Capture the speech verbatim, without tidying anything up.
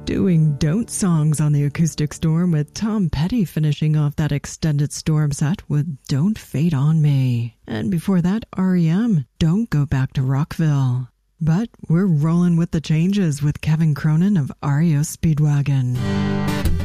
Doing Don't songs on the Acoustic Storm with Tom Petty finishing off that extended Storm set with Don't Fade on Me. And before that, R E M, Don't Go Back to Rockville. But we're rolling with the changes with Kevin Cronin of R E O Speedwagon.